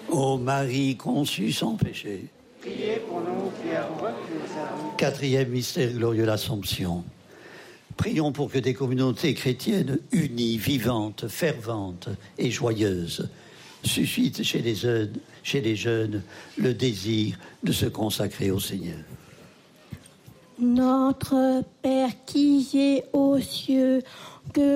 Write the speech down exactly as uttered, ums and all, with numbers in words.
Ô Marie conçue sans péché. Priez pour nous qui avons reçu le salut. Quatrième mystère glorieux, l'Assomption. Prions pour que des communautés chrétiennes unies, vivantes, ferventes et joyeuses suscitent chez les jeunes, chez les jeunes le désir de se consacrer au Seigneur. Notre Père qui es aux cieux, que